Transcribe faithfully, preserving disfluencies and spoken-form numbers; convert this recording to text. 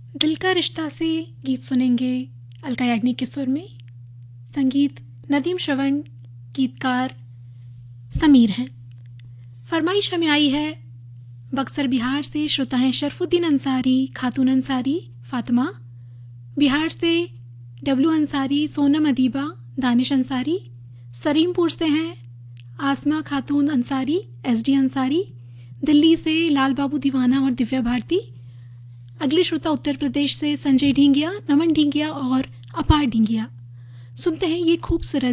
दिल का रिश्ता से गीत सुनेंगे अलका याग्निक के सुर में। संगीत नदीम श्रवण, गीतकार समीर हैं। फरमाइश हमें आई है बक्सर बिहार से। श्रोता हैं शरफुद्दीन अंसारी, खातून अंसारी, फातिमा। बिहार से डब्लू अंसारी, सोनम अदीबा, दानिश अंसारी। सरीमपुर से हैं आसमा खातून अंसारी, एस डी अंसारी। दिल्ली से लाल बाबू दीवाना और दिव्या भारती। अगले श्रोता उत्तर प्रदेश से संजय ढींगिया, नमन ढींगिया और अपार ढींगिया। सुनते हैं ये खूबसूरत